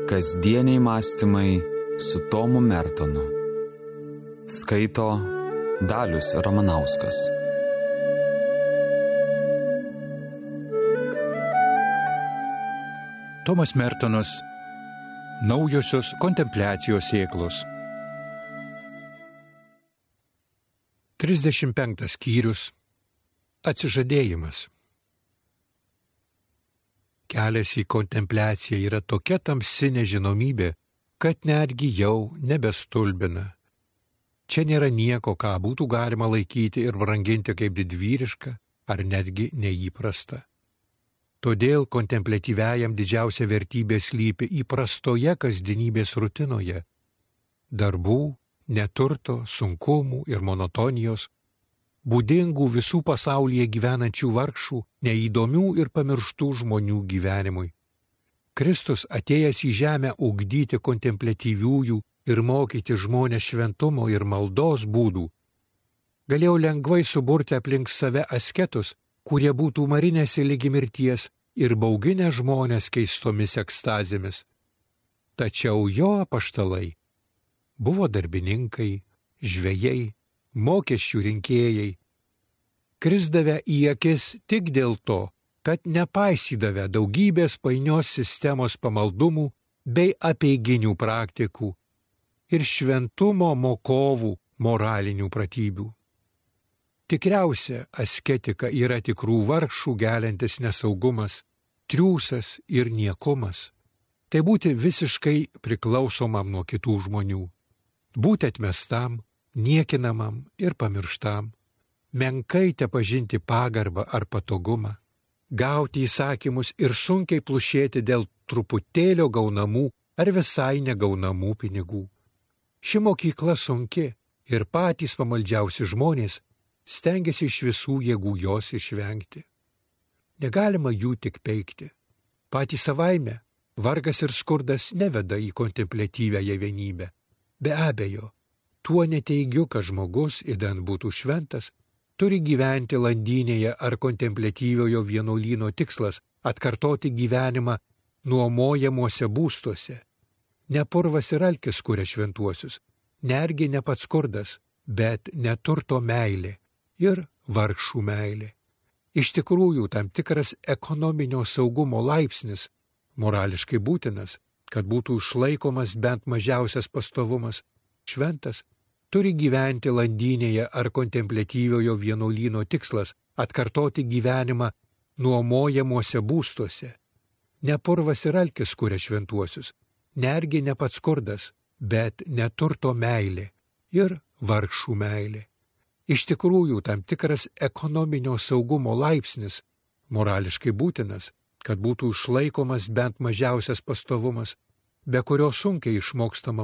Kasdieniai mąstymai su Tomu Mertonu. Skaito Dalius Ramanauskas. Tomas Mertonas. Naujosios kontempliacijos sėklos. 35 skyrius. Atsižadėjimas. Kelias į kontempliaciją yra tokia tamsi nežinomybė, kad netgi jau nebestulbina. Čia nėra nieko, ką būtų galima laikyti ir branginti kaip didvyriška ar netgi neįprasta. Todėl kontempliatyviajam didžiausia vertybė slypi įprastoje kasdienybės rutinoje – darbų, neturto, sunkumų ir monotonijos, būdingų visų pasaulyje gyvenančių vargšų, neįdomių ir pamirštų žmonių gyvenimui. Kristus atėjęs į žemę ugdyti kontempliatyviųjų ir mokyti žmonės šventumo ir maldos būdų, galėjo lengvai suburti aplink save asketus, kurie būtų marinęsi ligi mirties ir bauginę žmonės keistomis ekstazėmis. Tačiau jo apaštalai buvo darbininkai, žvejai, mokesčių rinkėjai, krisdavę į akis tik dėl to, kad nepaisydavę daugybės painios sistemos pamaldumų bei apeiginių praktikų ir šventumo mokovų moralinių pratybių. Tikriausia asketika yra tikrų vargšų geliantis nesaugumas, triūsas ir niekumas. Tai būti visiškai priklausomam nuo kitų žmonių, būti atmestam, niekinamam ir pamirštam, menkai tepažinti pagarbą ar patogumą, gauti įsakymus ir sunkiai plušėti dėl truputėlio gaunamų ar visai negaunamų pinigų. Ši mokykla sunki ir patys pamaldžiausi žmonės stengiasi iš visų jėgų jos išvengti. Negalima jų tik peikti. Patys savaime vargas ir skurdas neveda į kontempliatyviąją vienybę. Be abejo, tuo neteigiu, kad žmogus, idant būtų šventas, turi gyventi landynėje ar kontempliatyviojo vienuolyno tikslas atkartoti gyvenimą nuomojamuose būstuose. Ne purvas ir alkis kuria šventuosius, netgi ne pats skurdas, bet neturto meilė ir vargšų meilė. Iš tikrųjų, tam tikras ekonominio saugumo laipsnis, morališkai būtinas, kad būtų išlaikomas bent mažiausias pastovumas, šventas, turi gyventi landynėje ar kontempliatyviojo vienuolyno tikslas atkartoti gyvenimą nuomojamuose būstuose. Ne purvas ir alkis kuria šventuosius, netgi ne pats skurdas, bet neturto meilė ir vargšų meilė. Iš tikrųjų, tam tikras ekonominio saugumo laipsnis, morališkai būtinas, kad būtų išlaikomas bent mažiausias pastovumas, be kurio sunkiai išmokstama